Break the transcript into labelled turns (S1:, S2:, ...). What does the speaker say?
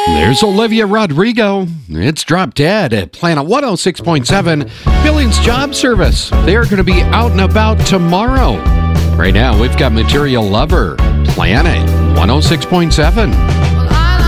S1: There's Olivia Rodrigo. It's Drop Dead at Planet 106.7. Billings Job Service. They're going to be out and about tomorrow. Right now, we've got Material Lover. Planet 106.7.